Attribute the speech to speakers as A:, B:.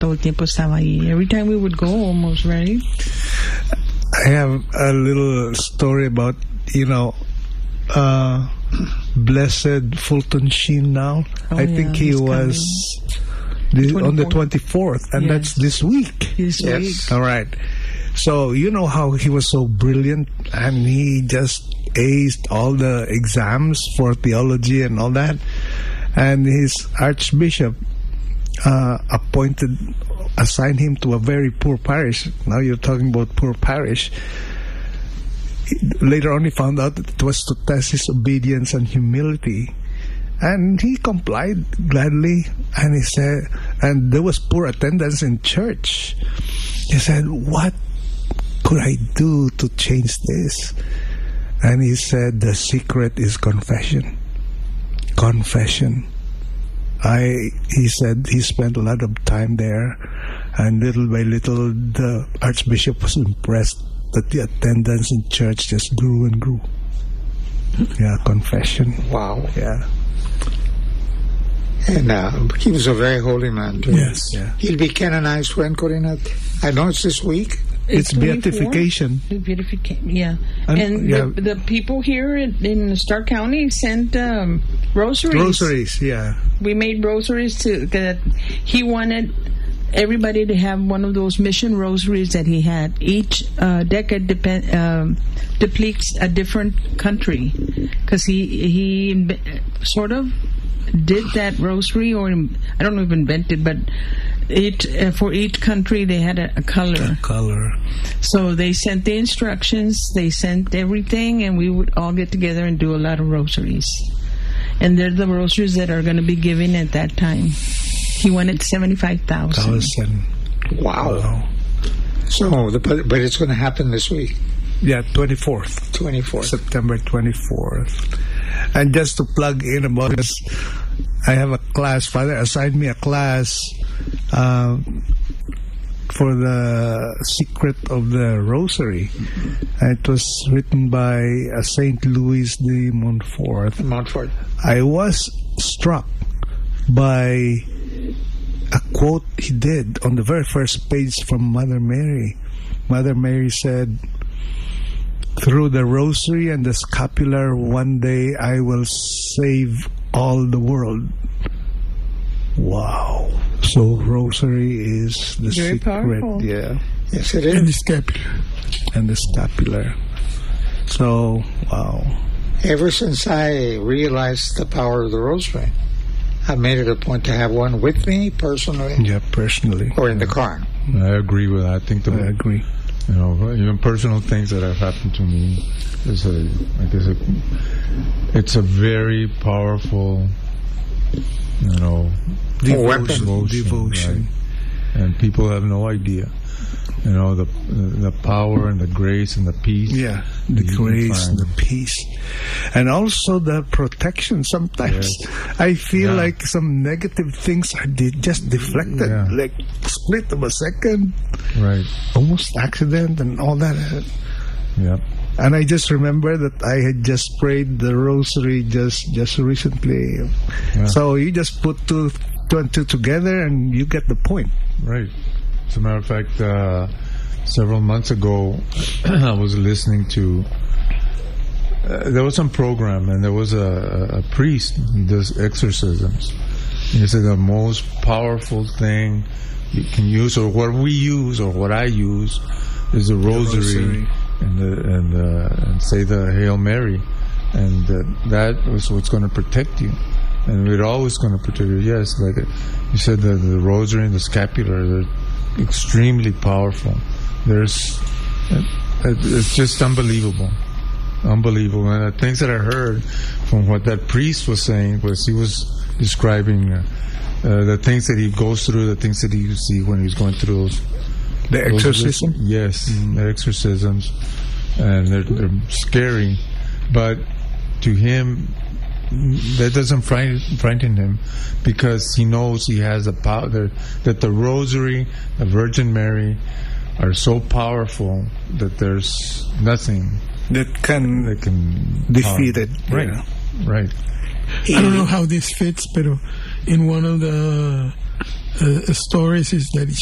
A: todo el tiempo estaba ahí. Every time we would go, almost, right?
B: I have a little story about, Blessed Fulton Sheen now. I think he was on the 24th, and that's this week.
A: This week.
B: All right. So, you know how he was so brilliant, and he just aced all the exams for theology and all that. And his archbishop assigned him to a very poor parish. Now you're talking about poor parish. Later on, he found out that it was to test his obedience and humility. And he complied gladly. And he said, and there was poor attendance in church. He said, what could I do to change this? And he said, the secret is confession. Confession. He said he spent a lot of time there, and little by little the archbishop was impressed that the attendance in church just grew and grew. Yeah, confession.
C: Wow.
B: Yeah.
C: And he was a very holy man too.
B: Yes. Yeah.
C: He'll be canonized when, Corina? I know it's this week.
B: It's beatification.
A: Yeah. And the people here in Stark County sent rosaries.
B: Rosaries, yeah.
A: We made rosaries that he wanted everybody to have one of those mission rosaries that he had. Each decade depicts a different country, because he sort of did that rosary, or I don't know if invented, but for each country they had a color. So they sent the instructions, they sent everything, and we would all get together and do a lot of rosaries. And they're the rosaries that are going to be given at that time. He wanted 75,000.
C: Wow. So, but it's going to happen this week.
B: Yeah, 24th. September 24th. And just to plug in about this, I have a class. Father assigned me a class for the secret of the rosary. And it was written by Saint Louis de Montfort. I was struck by a quote he did on the very first page from Mother Mary. Mother Mary said, "Through the rosary and the scapular, one day I will save all the world." Wow. So rosary is the
A: very
B: secret.
A: Powerful.
B: Yeah.
C: Yes, it is.
B: And the scapular. So, wow.
C: Ever since I realized the power of the rosary, I made it a point to have one with me personally.
B: Yeah, personally.
C: Or in the car.
D: I agree with that.
B: I agree.
D: Even personal things that have happened to me it's a very powerful, devotion. Right? And people have no idea. The power and the grace and the peace.
B: Yeah, the grace and the peace. And also the protection. Sometimes I feel like some negative things are just deflected. Yeah. Like split of a second.
D: Right.
B: Almost accident and all that.
D: Yeah.
B: And I just remember that I had just prayed the rosary just recently. Yeah. So you just put two and two together and you get the point.
D: Right. As a matter of fact, several months ago, I was listening to... there was some program, and there was a priest who does exorcisms. He said the most powerful thing you can use, or what we use, or what I use, is the rosary. And say the Hail Mary, and that is what's going to protect you, and it's always going to protect you. Yes, like you said, the rosary and the scapular, they're extremely powerful. It's just unbelievable, and the things that I heard from what that priest was saying was he was describing the things that he goes through, the things that he see when he's going through those.
B: The exorcism?
D: Yes, the exorcisms. And they're scary. But to him, that doesn't frighten him, because he knows he has the power, that the Rosary, the Virgin Mary, are so powerful that there's nothing
B: that can defeat it.
D: Right.
B: Yeah.
D: Right.
E: I don't know how this fits, but in one of the stories is that